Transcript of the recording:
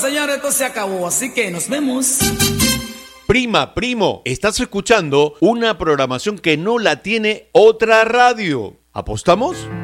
señores, esto se acabó, así que nos vemos. Prima, primo, estás escuchando una programación que no la tiene otra radio. ¿Apostamos?